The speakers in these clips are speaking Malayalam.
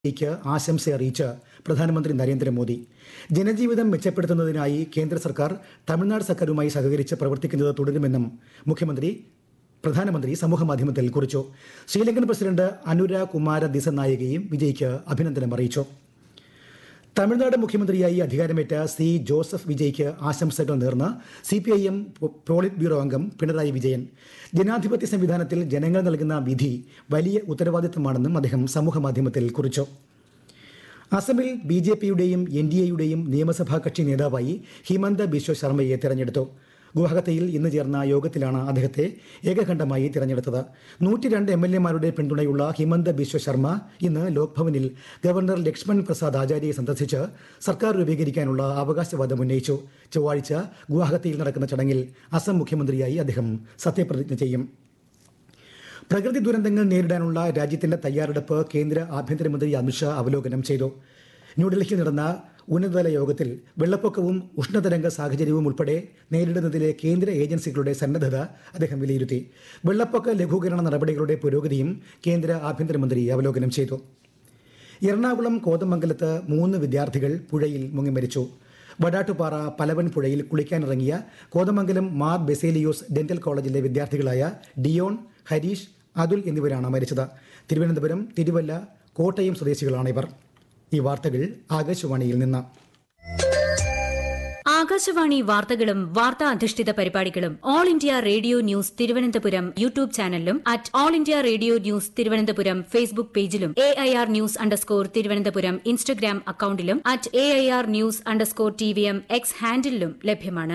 ക്ക് ആശംസ അറിയിച്ച് പ്രധാനമന്ത്രി നരേന്ദ്രമോദി. ജനജീവിതം മെച്ചപ്പെടുത്തുന്നതിനായി കേന്ദ്ര സർക്കാർ തമിഴ്നാട് സർക്കാരുമായി സഹകരിച്ച് പ്രവർത്തിക്കുന്നത് തുടരുമെന്നും പ്രധാനമന്ത്രി സമൂഹമാധ്യമത്തിൽ കുറിച്ചു. ശ്രീലങ്കൻ പ്രസിഡന്റ് അനുര കുമാര ദിസനായകയും വിജയ്ക്ക് അഭിനന്ദനം അറിയിച്ചു. തമിഴ്നാട് മുഖ്യമന്ത്രിയായി അധികാരമേറ്റ സി ജോസഫ് വിജയ്ക്ക് ആശംസകൾ നേർന്ന് CPIM പോളിറ്റ് ബ്യൂറോ അംഗം പിണറായി വിജയൻ. ജനാധിപത്യ സംവിധാനത്തിൽ ജനങ്ങൾ നൽകുന്ന വിധി വലിയ ഉത്തരവാദിത്തമാണെന്നും അദ്ദേഹം സമൂഹമാധ്യമത്തിൽ കുറിച്ചു. അസമിൽ BJPയുടെയും NDAയുടെയും നിയമസഭാ കക്ഷി നേതാവായി ഹിമന്ത ബിശ്വ ശർമ്മയെ തെരഞ്ഞെടുത്തു. ഗുവാഹത്തിയിൽ ഇന്ന് ചേർന്ന യോഗത്തിലാണ് അദ്ദേഹത്തെ ഏകകണ്ഠമായി തിരഞ്ഞെടുത്തത്. 102 MLAമാരുടെ പിന്തുണയുള്ള ഹിമന്ത ബിശ്വ ശർമ്മ ഇന്ന് ലോക്ഭവനിൽ ഗവർണർ ലക്ഷ്മൺ പ്രസാദ് ആചാര്യയെ സന്ദർശിച്ച് സർക്കാർ രൂപീകരിക്കാനുള്ള അവകാശവാദം ഉന്നയിച്ചു. ചൊവ്വാഴ്ച ഗുവാഹത്തിയിൽ നടക്കുന്ന ചടങ്ങിൽ അസം മുഖ്യമന്ത്രിയായി അദ്ദേഹം സത്യപ്രതിജ്ഞ ചെയ്യും. പ്രകൃതി ദുരന്തങ്ങൾ നേരിടാനുള്ള രാജ്യത്തിന്റെ തയ്യാറെടുപ്പ് കേന്ദ്ര ആഭ്യന്തരമന്ത്രി അമിത്ഷാ അവലോകനം ചെയ്തു. ന്യൂഡൽഹിയിൽ നടന്ന ഉന്നതതല യോഗത്തിൽ വെള്ളപ്പൊക്കവും ഉഷ്ണതരംഗ സാഹചര്യവും ഉൾപ്പെടെ നേരിടുന്നതിലെ കേന്ദ്ര ഏജൻസികളുടെ സന്നദ്ധത അദ്ദേഹം വിലയിരുത്തി. വെള്ളപ്പൊക്ക ലഘൂകരണ നടപടികളുടെ പുരോഗതിയും കേന്ദ്ര ആഭ്യന്തരമന്ത്രി അവലോകനം ചെയ്തു. എറണാകുളം കോതമംഗലത്ത് 3 വിദ്യാർത്ഥികൾ പുഴയിൽ മുങ്ങി മരിച്ചു. വടാട്ടുപാറ പലവൻ പുഴയിൽ കുളിക്കാനിറങ്ങിയ കോതമംഗലം മാർ ബെസേലിയോസ് ഡെന്റൽ കോളേജിലെ വിദ്യാർത്ഥികളായ ഡിയോൺ, ഹരീഷ്, അതുൽ എന്നിവരാണ് മരിച്ചത്. തിരുവനന്തപുരം, തിരുവല്ല, കോട്ടയം സ്വദേശികളാണ് ഇവർ. ഈ വാർത്തകൾ ആകാശവാണിയിൽ നിന്ന്. ആകാശവാണി വാർത്തകളും വാർത്താ അധിഷ്ഠിത പരിപാടികളും all India radio news Thiruvananthapuram YouTube ചാനലിലും all India radio news Thiruvananthapuram Facebook പേജിലും AIR _ തിരുവനന്തപുരം ഇൻസ്റ്റഗ്രാം അക്കൌണ്ടിലും AIR News _TVM X ഹാൻഡിലും ലഭ്യമാണ്.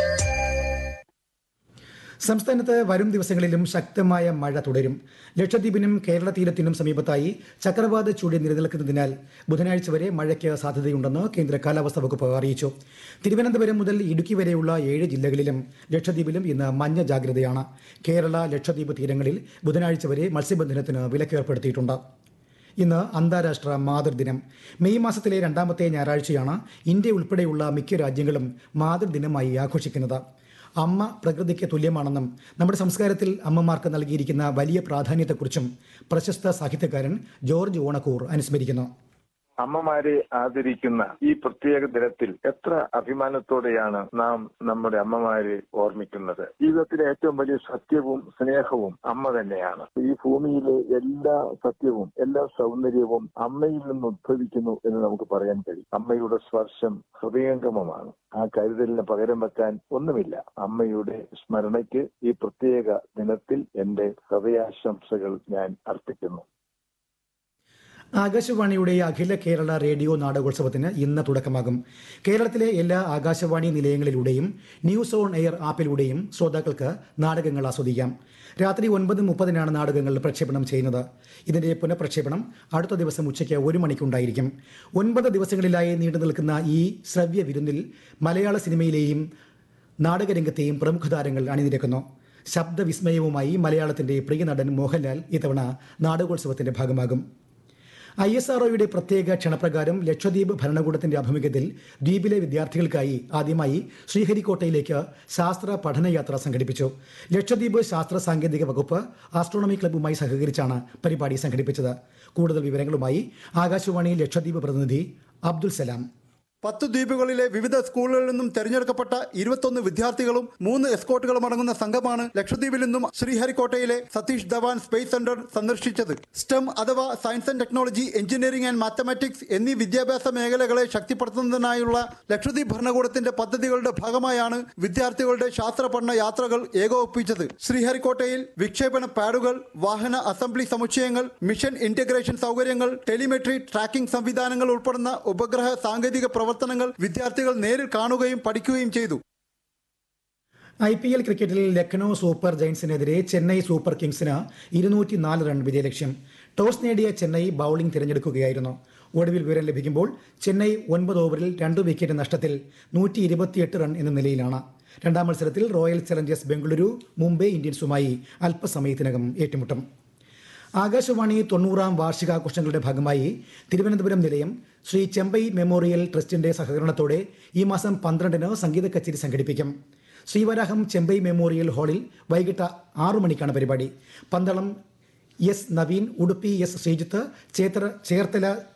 സംസ്ഥാനത്ത് വരും ദിവസങ്ങളിലും ശക്തമായ മഴ തുടരും. ലക്ഷദ്വീപിനും കേരള തീരത്തിനും സമീപത്തായി ചക്രവാത ചുഴി നിലനിൽക്കുന്നതിനാൽ ബുധനാഴ്ച വരെ മഴയ്ക്ക് സാധ്യതയുണ്ടെന്ന് കേന്ദ്ര കാലാവസ്ഥാ വകുപ്പ് അറിയിച്ചു. തിരുവനന്തപുരം മുതൽ ഇടുക്കി വരെയുള്ള 7 ജില്ലകളിലും ലക്ഷദ്വീപിലും ഇന്ന് മഞ്ഞ ജാഗ്രതയാണ്. കേരള, ലക്ഷദ്വീപ് തീരങ്ങളിൽ ബുധനാഴ്ച വരെ മത്സ്യബന്ധനത്തിന് വിലക്കേർപ്പെടുത്തിയിട്ടുണ്ട്. ഇന്ന് അന്താരാഷ്ട്ര മാതൃദിനം. മെയ് മാസത്തിലെ 2ാമത്തെ ഞായറാഴ്ചയാണ് ഇന്ത്യ ഉൾപ്പെടെയുള്ള മിക്ക രാജ്യങ്ങളും മാതൃദിനമായി ആഘോഷിക്കുന്നത്. അമ്മ പ്രകൃതിക്ക് തുല്യമാണെന്നും നമ്മുടെ സംസ്കാരത്തിൽ അമ്മമാർക്ക് നൽകിയിരിക്കുന്ന വലിയ പ്രാധാന്യത്തെക്കുറിച്ചും പ്രശസ്ത സാഹിത്യകാരൻ ജോർജ് ഓണക്കൂർ അനുസ്മരിക്കുന്നു. അമ്മമാരെ ആദരിക്കുന്ന ഈ പ്രത്യേക ദിനത്തിൽ എത്ര അഭിമാനത്തോടെയാണ് നാം നമ്മുടെ അമ്മമാരെ ഓർമ്മിക്കുന്നത്. ജീവിതത്തിലെ ഏറ്റവും വലിയ സത്യവും സ്നേഹവും അമ്മ തന്നെയാണ്. ഈ ഭൂമിയിലെ എല്ലാ സത്യവും എല്ലാ സൗന്ദര്യവും അമ്മയിൽ നിന്ന് ഉദ്ഭവിക്കുന്നു എന്ന് നമുക്ക് പറയാൻ കഴിയും. അമ്മയുടെ സ്പർശം ഹൃദയംഗമമാണ്. ആ കരുതലിന് പകരം വെക്കാൻ ഒന്നുമില്ല. അമ്മയുടെ സ്മരണയ്ക്ക് ഈ പ്രത്യേക ദിനത്തിൽ എന്റെ ഹൃദയാശംസകൾ ഞാൻ അർപ്പിക്കുന്നു. ആകാശവാണിയുടെ അഖില കേരള റേഡിയോ നാടകോത്സവത്തിന് ഇന്ന് തുടക്കമാകും. കേരളത്തിലെ എല്ലാ ആകാശവാണി നിലയങ്ങളിലൂടെയും ന്യൂസ് ഓൺ എയർ ആപ്പിലൂടെയും ശ്രോതാക്കൾക്ക് നാടകങ്ങൾ ആസ്വദിക്കാം. രാത്രി 9:30 നാടകങ്ങൾ പ്രക്ഷേപണം ചെയ്യുന്നത്. ഇതിന്റെ പുനഃപ്രക്ഷേപണം അടുത്ത ദിവസം ഉച്ചയ്ക്ക് 1 മണിക്കുണ്ടായിരിക്കും. 9 ദിവസങ്ങളിലായി നീണ്ടു നിൽക്കുന്ന ഈ ശ്രവ്യ വിരുന്നിൽ മലയാള സിനിമയിലെയും നാടകരംഗത്തെയും പ്രമുഖ താരങ്ങൾ അണിനിരക്കുന്നു. ശബ്ദവിസ്മയവുമായി മലയാളത്തിന്റെ പ്രിയ നടൻ മോഹൻലാൽ ഇത്തവണ നാടകോത്സവത്തിന്റെ ഭാഗമാകും. ISROയുടെ പ്രത്യേക ക്ഷണപ്രകാരം ലക്ഷദ്വീപ് ഭരണകൂടത്തിന്റെ ആഭിമുഖ്യത്തിൽ ദ്വീപിലെ വിദ്യാർത്ഥികൾക്കായി ആദ്യമായി ശ്രീഹരിക്കോട്ടയിലേക്ക് ശാസ്ത്ര പഠനയാത്ര സംഘടിപ്പിച്ചു. ലക്ഷദ്വീപ് ശാസ്ത്ര സാങ്കേതിക വകുപ്പ് ആസ്ട്രോണമി ക്ലബ്ബുമായി സഹകരിച്ചാണ് പരിപാടി സംഘടിപ്പിച്ചത്. കൂടുതൽ വിവരങ്ങളുമായി ആകാശവാണി ലക്ഷദ്വീപ് പ്രതിനിധി അബ്ദുൽ സലാം. 10 ദ്വീപുകളിലെ വിവിധ സ്കൂളുകളിൽ നിന്നും തെരഞ്ഞെടുക്കപ്പെട്ട 21 വിദ്യാർത്ഥികളും 3 എസ്കോർട്ടുകളും അടങ്ങുന്ന സംഘമാണ് ലക്ഷദ്വീപിൽ നിന്നും ശ്രീഹരിക്കോട്ടയിലെ സതീഷ് ധവാൻ സ്പേസ് സെന്റർ സന്ദർശിച്ചത്. STEM അഥവാ science and technology, engineering and mathematics എന്നീ വിദ്യാഭ്യാസ മേഖലകളെ ശക്തിപ്പെടുത്തുന്നതിനായുള്ള ലക്ഷദ്വീപ് ഭരണകൂടത്തിന്റെ പദ്ധതികളുടെ ഭാഗമായാണ് വിദ്യാർത്ഥികളുടെ ശാസ്ത്ര പഠന യാത്രകൾ ഏകോപിപ്പിച്ചത്. ശ്രീഹരിക്കോട്ടയിൽ വിക്ഷേപണ പാഡുകൾ, വാഹന അസംബ്ലി സമുച്ചയങ്ങൾ, മിഷൻ ഇന്റഗ്രേഷൻ സൗകര്യങ്ങൾ, ടെലിമെട്രി ട്രാക്കിംഗ് സംവിധാനങ്ങൾ ഉൾപ്പെടുന്ന ഉപഗ്രഹ സാങ്കേതിക പ്രവർത്തനങ്ങൾ വിദ്യാർത്ഥികൾ നേരിൽ കാണുകയും പഠിക്കുകയും ചെയ്തു. IPL ക്രിക്കറ്റിൽ Lucknow super ജയൻസിനെതിരെ Chennai super കിങ്സിന് 204 run വിജയലക്ഷ്യം. ടോസ് നേടിയ ചെന്നൈ ബൌളിംഗ് തിരഞ്ഞെടുക്കുകയായിരുന്നു. ഒടുവിൽ വിവരം ലഭിക്കുമ്പോൾ ചെന്നൈ 9 ഓവറിൽ 2 വിക്കറ്റ് നഷ്ടത്തിൽ 128 റൺ എന്ന നിലയിലാണ്. 2ാം മത്സരത്തിൽ റോയൽ ചലഞ്ചേഴ്സ് ബംഗളൂരു മുംബൈ ഇന്ത്യൻസുമായി അല്പസമയത്തിനകം ഏറ്റുമുട്ടും. ആകാശവാണി 90ാം വാർഷികാഘോഷങ്ങളുടെ ഭാഗമായി തിരുവനന്തപുരം നിലയം ശ്രീ ചെമ്പൈ മെമ്മോറിയൽ ട്രസ്റ്റിന്റെ സഹകരണത്തോടെ ഈ മാസം 12-ന് സംഗീത കച്ചേരി സംഘടിപ്പിക്കും. ശ്രീവരാഹം ചെമ്പൈ മെമ്മോറിയൽ ഹാളിൽ വൈകിട്ട് 6 മണിക്കാണ് പരിപാടി. Pandalam S Naveen, Udupi S Sreejith, Cherthala